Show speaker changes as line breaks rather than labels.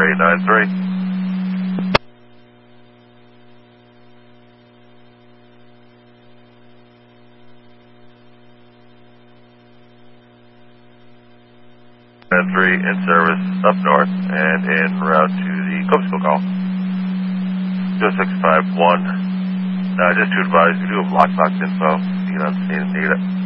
893. And 3 in service up north and en route to the Cobesville call. 0651. Just to advise, we do have lockbox info. You can see and need it.